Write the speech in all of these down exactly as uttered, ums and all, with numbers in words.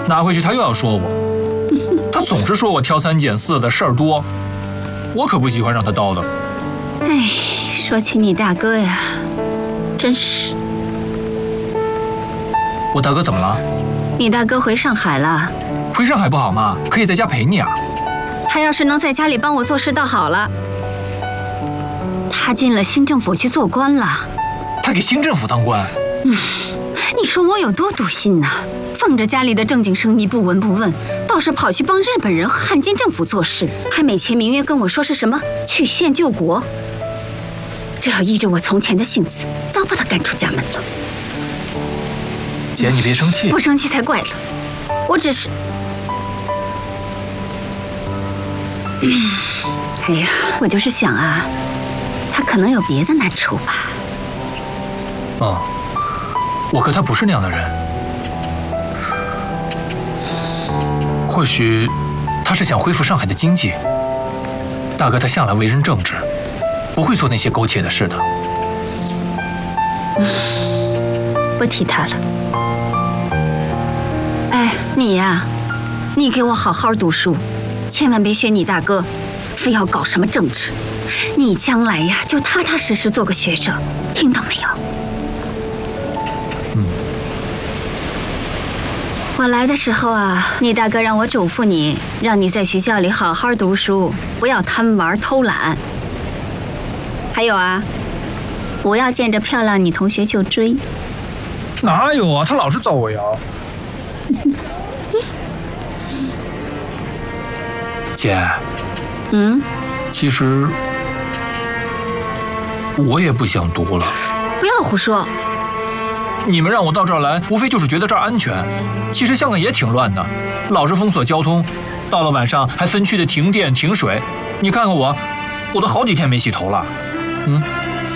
拿回去他又要说我，他总是说我挑三拣四的事儿多，我可不喜欢让他叨叨。 哎，说起你大哥呀，真是…… 我大哥怎么了？ 你大哥回上海了。 回上海不好吗？可以在家陪你啊。 他要是能在家里帮我做事倒好了。他进了新政府去做官了。 他给新政府当官？ 嗯，你说我有多笃信呐？放着家里的正经生意不闻不问，倒是跑去帮日本人和汉奸政府做事，还美其名曰跟我说是什么曲线救国。这要依着我从前的性子，早把他赶出家门了。 姐，你别生气。 不生气才怪了。我只是……嗯，哎呀，我就是想啊，他可能有别的难处吧。 嗯，我和他不是那样的人。或许他是想恢复上海的经济。大哥他向来为人正直，不会做那些苟且的事的。 嗯，不提他了。哎，你呀，你给我好好读书，千万别学你大哥，非要搞什么政治。你将来呀，就踏踏实实做个学者，听到没有？ 嗯。 我来的时候啊，你大哥让我嘱咐你，让你在学校里好好读书，不要贪玩偷懒。还有啊，不要见着漂亮女同学就追。 哪有啊，他老是找我呀。姐， 嗯， 其实我也不想读了。 不要胡说。 你们让我到这儿来，无非就是觉得这儿安全。其实香港也挺乱的，老是封锁交通，到了晚上还分区的停电停水。你看看我，我都好几天没洗头了。嗯。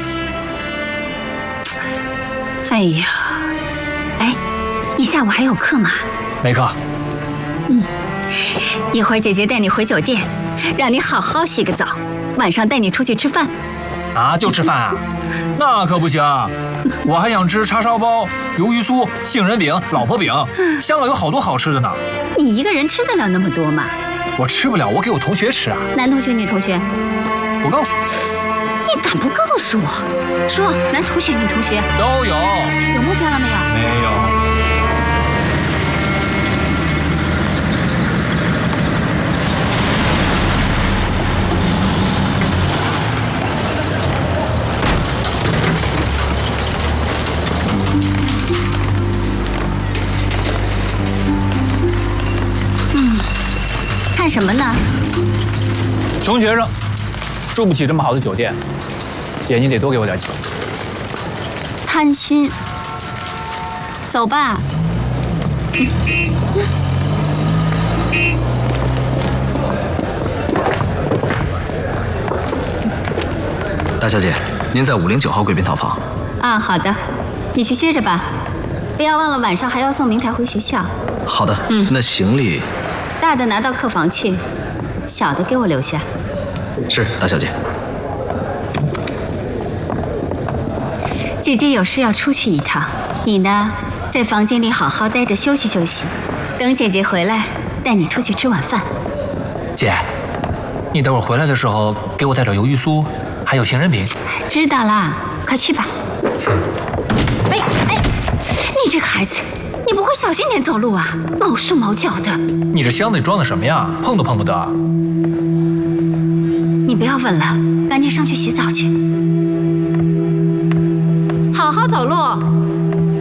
哎呀，哎，你下午还有课吗？ 没课。 嗯，一会儿姐姐带你回酒店，让你好好洗个澡，晚上带你出去吃饭。 啊，就吃饭啊？那可不行，我还想吃叉烧包、鱿鱼酥、杏仁饼、老婆饼。香港有好多好吃的呢。 你一个人吃得了那么多吗？ 我吃不了，我给我同学吃啊。 男同学、女同学？ 不告诉你。 你敢不告诉我？说，男同学、女同学都有。 有目标了没有？ 没有。 干什么呢？ 穷学生住不起这么好的酒店，姐你得多给我点钱。 贪心。走吧。 大小姐，您在五零九号贵宾套房。 啊，好的，你去歇着吧，不要忘了晚上还要送明台回学校。 好的，嗯，那行李。 大的拿到客房去，小的给我留下。 是，大小姐。 姐姐有事要出去一趟，你呢，在房间里好好待着休息休息，等姐姐回来带你出去吃晚饭。 姐，你等会儿回来的时候给我带点鱿鱼酥，还有杏仁饼。 知道啦，快去吧。哎哎，你这个孩子，你不会小心点走路啊？毛手毛脚的。 你这箱子里装的什么呀？碰都碰不得。 你不要问了，赶紧上去洗澡去。好好走路。